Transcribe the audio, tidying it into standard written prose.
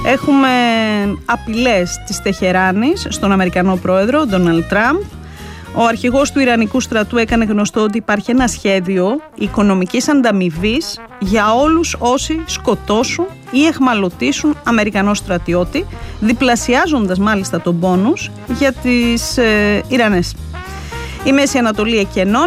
Έχουμε απειλές της Τεχεράνης στον Αμερικανό πρόεδρο Ντόναλντ Τραμπ. Ο αρχηγός του Ιρανικού στρατού έκανε γνωστό ότι υπάρχει ένα σχέδιο οικονομικής ανταμοιβής για όλους όσοι σκοτώσουν ή εχμαλωτήσουν Αμερικανό στρατιώτη, διπλασιάζοντας μάλιστα τον πόνους για τις Ιρανές. Η Μέση Ανατολή εκενώνει.